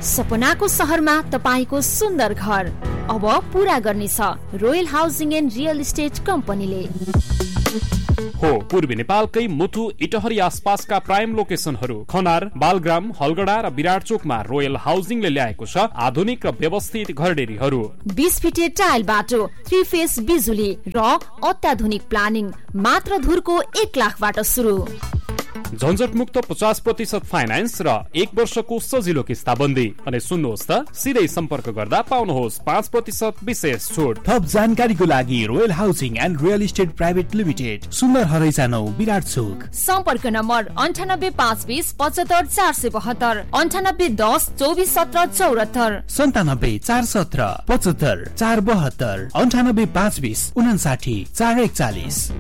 सपनाको सहरमा तपाईको सुन्दर घर अब पूरा गर्नेछ royal housing and real estate कम्पनीले। हो पूर्वी नेपालकै मुटु इटहरी आसपासका प्राइम लोकेसनहरू खनार, बालग्राम, हलगडा र विराट चोकमा रोयल हाउसिङले ल्याएको छ आधुनिक र व्यवस्थित घरडेरीहरू। 20 फिटे टाइल बाटो, 3 फेस बिजुली र अत्याधुनिक प्लानिङ मात्र धुरको 1 लाखबाट सुरु। झन्झट मुक्त 50% फाइनान्स र 1 वर्षको सजिलो किस्ताबन्दी। अनि सुन्नुहोस् त, सिधै सम्पर्क गर्दा पाउनुहोस् 5% विशेष छुट। थप जानकारीको लागि royal housing and real estate private limited, सुन्दर हरैसा 9 विराट चोक। सम्पर्क नम्बर 9852 75 472, 9810 24 17 74, 97 417 75 472, 9852 59 441।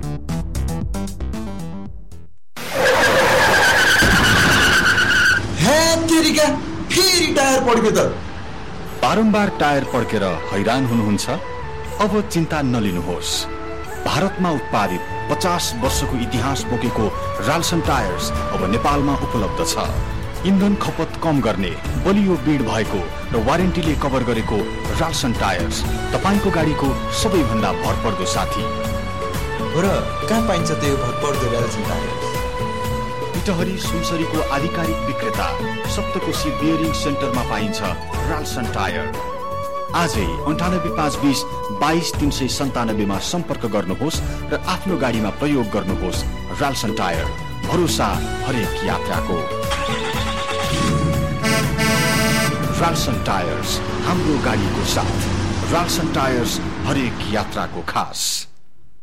फेरि टायर पड्क्यो त। बारम्बार टायर पड्केर हैरान हुनुहुन्छ? अब चिन्ता नलिनुहोस्। भारतमा उत्पादित 50 वर्षको इतिहास बोकेको राल्सन टायर्स अब नेपालमा उपलब्ध छ। इन्धन खपत कम गर्ने, बलियो बिड भएको र वारेन्टीले कभर गरेको राल्सन टायर्स तपाईको गाडीको सबैभन्दा भरपर्दो साथी। र कहाँ पाइन्छ त्यो भरपर्दो राल्सन टायर्स? इटहरी सुनसरीको आधिकारिक विक्रेता सप्तकोशी बियरिङ सेन्टरमा पाइन्छ राल्सन टायर। आजै 9852 22 397 मा सम्पर्क गर्नुहोस् र आफ्नो गाडीमा प्रयोग गर्नुहोस् राल्सन टायर। भरोसा हरेक यात्राको। राल्सन टायर्स, हाम्रो गाडीको साथ। राल्सन टायर्स, हरेक यात्राको खास।